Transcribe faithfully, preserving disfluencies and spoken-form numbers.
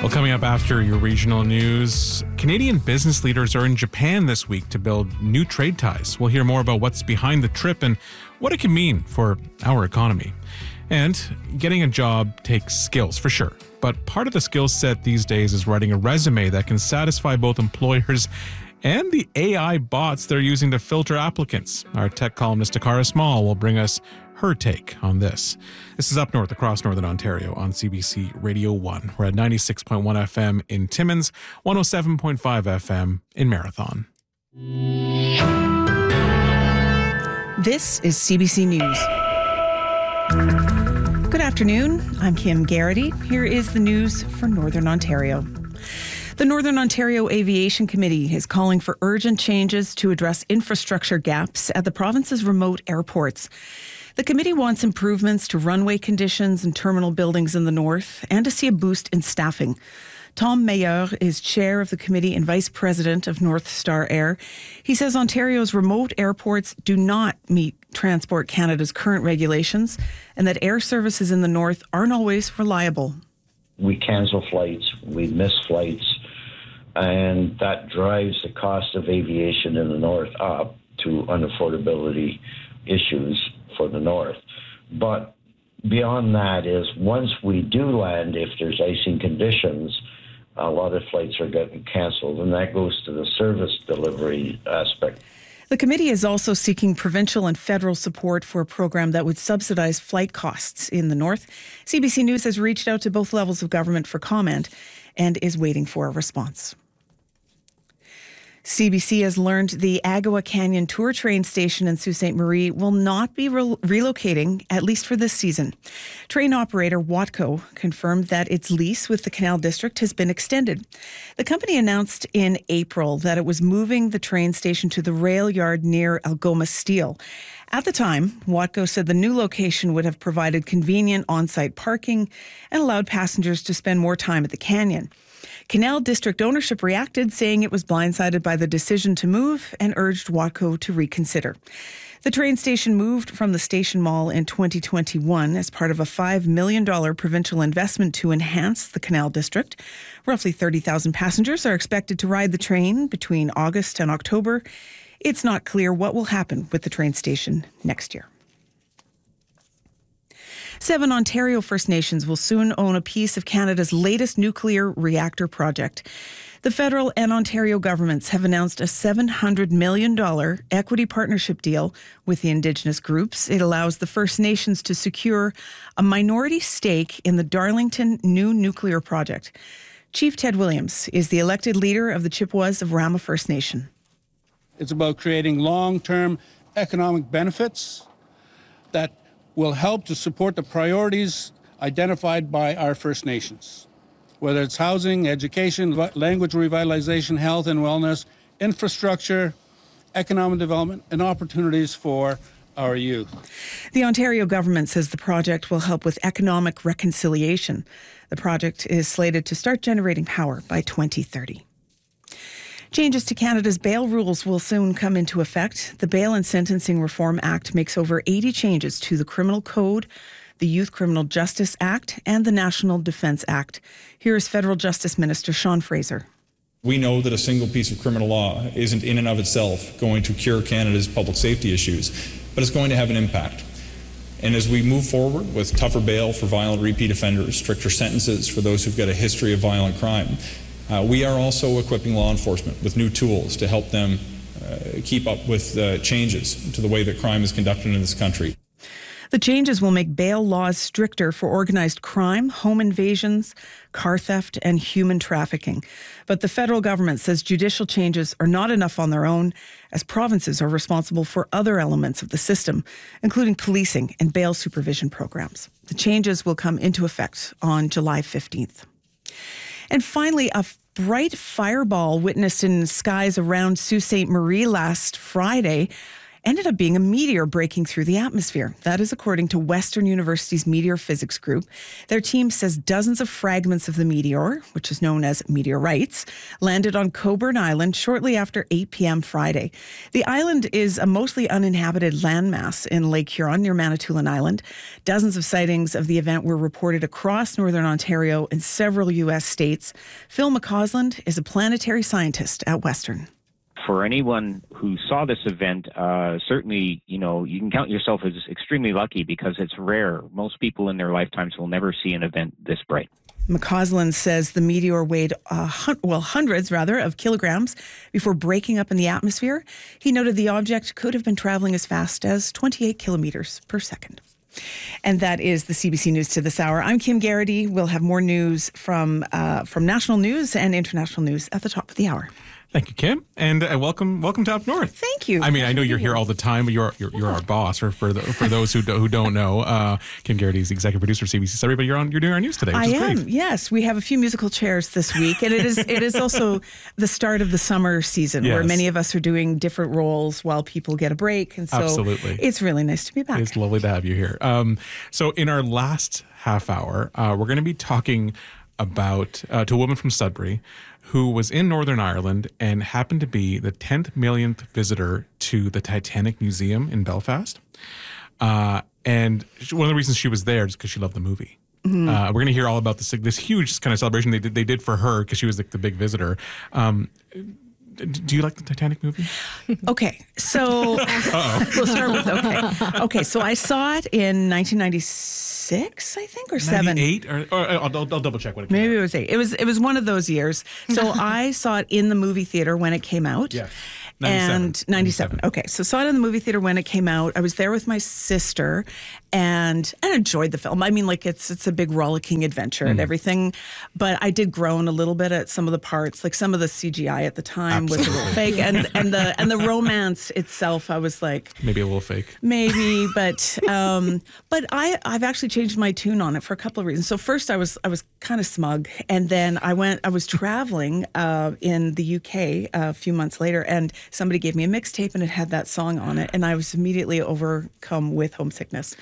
Well, coming up after your regional news, Canadian business leaders are in Japan this week to build new trade ties. We'll hear more about what's behind the trip and what it can mean for our economy. And getting a job takes skills, for sure. But part of the skill set these days is writing a resume that can satisfy both employers and the A I bots they're using to filter applicants. Our tech columnist, Takara Small, will bring us her take on this. This is Up North across Northern Ontario on C B C Radio one. We're at ninety-six point one F M in Timmins, one oh seven point five F M in Marathon. This is C B C News. Good afternoon. I'm Kim Garrity. Here is the news for Northern Ontario. The Northern Ontario Aviation Committee is calling for urgent changes to address infrastructure gaps at the province's remote airports. The committee wants improvements to runway conditions and terminal buildings in the north and to see a boost in staffing. Tom Meilleur is chair of the committee and vice president of North Star Air. He says Ontario's remote airports do not meet Transport Canada's current regulations and that air services in the north aren't always reliable. We cancel flights, we miss flights, and that drives the cost of aviation in the north up to unaffordability issues for the north. But beyond that is once we do land, if there's icing conditions, a lot of flights are getting canceled, and that goes to the service delivery aspect. The committee is also seeking provincial and federal support for a program that would subsidize flight costs in the north. C B C News has reached out to both levels of government for comment and is waiting for a response. C B C has learned the Agawa Canyon Tour train station in Sault Ste. Marie will not be re- relocating, at least for this season. Train operator Watco confirmed that its lease with the Canal District has been extended. The company announced in April that it was moving the train station to the rail yard near Algoma Steel. At the time, Watco said the new location would have provided convenient on-site parking and allowed passengers to spend more time at the canyon. Canal District ownership reacted, saying it was blindsided by the decision to move and urged Watco to reconsider. The train station moved from the station mall in twenty twenty-one as part of a five million dollars provincial investment to enhance the Canal District. Roughly thirty thousand passengers are expected to ride the train between August and October. It's not clear what will happen with the train station next year. Seven Ontario First Nations will soon own a piece of Canada's latest nuclear reactor project. The federal and Ontario governments have announced a seven hundred million dollars equity partnership deal with the Indigenous groups. It allows the First Nations to secure a minority stake in the Darlington new nuclear project. Chief Ted Williams is the elected leader of the Chippewas of Rama First Nation. It's about creating long-term economic benefits that will help to support the priorities identified by our First Nations, whether it's housing, education, language revitalization, health and wellness, infrastructure, economic development, and opportunities for our youth. The Ontario government says the project will help with economic reconciliation. The project is slated to start generating power by twenty thirty. Changes to Canada's bail rules will soon come into effect. The Bail and Sentencing Reform Act makes over eighty changes to the Criminal Code, the Youth Criminal Justice Act, and the National Defence Act. Here is Federal Justice Minister Sean Fraser. We know that a single piece of criminal law isn't in and of itself going to cure Canada's public safety issues, but it's going to have an impact. And as we move forward with tougher bail for violent repeat offenders, stricter sentences for those who've got a history of violent crime, Uh, we are also equipping law enforcement with new tools to help them uh, keep up with uh, changes to the way that crime is conducted in this country. The changes will make bail laws stricter for organized crime, home invasions, car theft, and human trafficking. But the federal government says judicial changes are not enough on their own, as provinces are responsible for other elements of the system, including policing and bail supervision programs. The changes will come into effect on July fifteenth. And finally, a bright fireball witnessed in skies around Sault Ste. Marie last Friday ended up being a meteor breaking through the atmosphere. That is according to Western University's Meteor Physics Group. Their team says dozens of fragments of the meteor, which is known as meteorites, landed on Coburn Island shortly after eight p.m. Friday. The island is a mostly uninhabited landmass in Lake Huron near Manitoulin Island. Dozens of sightings of the event were reported across northern Ontario and several U S states. Phil McCausland is a planetary scientist at Western. For anyone who saw this event, uh, certainly, you know, you can count yourself as extremely lucky because it's rare. Most people in their lifetimes will never see an event this bright. McCausland says the meteor weighed, uh, hun- well, hundreds, rather, of kilograms before breaking up in the atmosphere. He noted the object could have been traveling as fast as twenty-eight kilometers per second. And that is the C B C News to this hour. I'm Kim Garrity. We'll have more news from uh, from national news and international news at the top of the hour. Thank you, Kim, and uh, welcome, welcome to Up North. Thank you. I mean, I know you're here all the time, but you're you're, you're our boss. Or for the, for those who do, who don't know, uh, Kim Garrity is the executive producer of C B C Surrey, but you're on you're doing our news today. Which I is am. Great. Yes, we have a few musical chairs this week, and it is it is also the start of the summer season, Yes. where many of us are doing different roles while people get a break, and so Absolutely. it's really nice to be back. It's lovely to have you here. Um, so, in our last half hour, uh, we're going to be talking about uh, to a woman from Sudbury who was in Northern Ireland and happened to be the tenth millionth visitor to the Titanic Museum in Belfast. Uh, and she- one of the reasons she was there is because she loved the movie. Mm-hmm. Uh, we're going to hear all about this this huge kind of celebration they did they did for her because she was like the big visitor. Um, d- do you like the Titanic movie? Okay, so we'll start with okay. Okay, so I saw it in nineteen ninety-six, I think, or seven. ninety-eight or, or I'll, I'll, I'll double check what it came Maybe out. it was eight. It was it was one of those years. So I saw it in the movie theater when it came out. Yes. And ninety-seven. Okay, so saw it in the movie theater when it came out. I was there with my sister, and I enjoyed the film. I mean, like it's it's a big rollicking adventure and everything, but I did groan a little bit at some of the parts. Like some of the C G I at the time was a little fake, and and the and the romance itself, I was like, Maybe a little fake. maybe, but um, but I I've actually changed my tune on it for a couple of reasons. So first, I was I was kind of smug, and then I went I was traveling uh, in the U K a few months later, and somebody gave me a mixtape and it had that song on it, and I was immediately overcome with homesickness.